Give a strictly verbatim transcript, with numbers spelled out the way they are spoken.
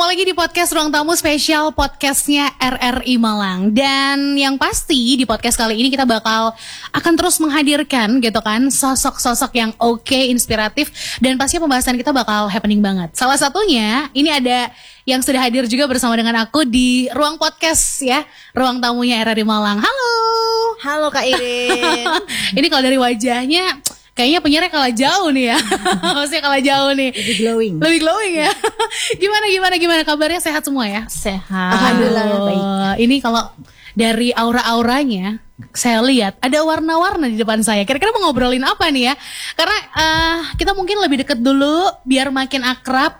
lagi di podcast Ruang Tamu spesial podcastnya R R I Malang. Dan yang pasti di podcast kali ini kita bakal akan terus menghadirkan gitu kan sosok-sosok yang oke, okay, inspiratif. Dan pastinya pembahasan kita bakal happening banget. Salah satunya ini ada yang sudah hadir juga bersama dengan aku di Ruang Podcast ya, Ruang Tamunya R R I Malang. Halo. Halo Kak Irin. Ini kalau dari wajahnya kayaknya penyiarnya kalah jauh nih ya. Maksudnya kalah jauh nih. Lebih glowing. Lebih glowing ya. Gimana gimana gimana kabarnya, sehat semua ya? Sehat. Alhamdulillah baik. Ini kalau dari aura-auranya saya lihat ada warna-warna di depan saya. Kira-kira mau ngobrolin apa nih ya? Karena uh, kita mungkin lebih deket dulu biar makin akrab.